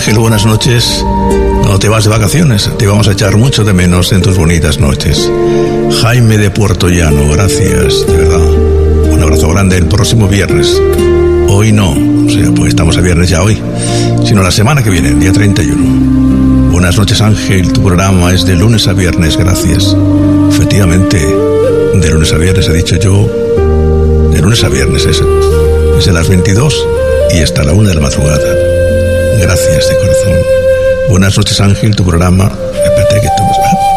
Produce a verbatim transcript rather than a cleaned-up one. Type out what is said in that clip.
Ángel, buenas noches. No te vas de vacaciones, te vamos a echar mucho de menos en tus bonitas noches. Jaime de Puerto Llano, gracias, de verdad. Un abrazo grande el próximo viernes. Hoy no, o sea, pues estamos a viernes ya hoy, sino la semana que viene, el día treinta y uno. Buenas noches, Ángel, tu programa es de lunes a viernes, gracias. Efectivamente, de lunes a viernes he dicho yo, de lunes a viernes es, es de las veintidós y hasta la una de la madrugada. Gracias de corazón. Buenas noches, Ángel, tu programa. Espérate que tú...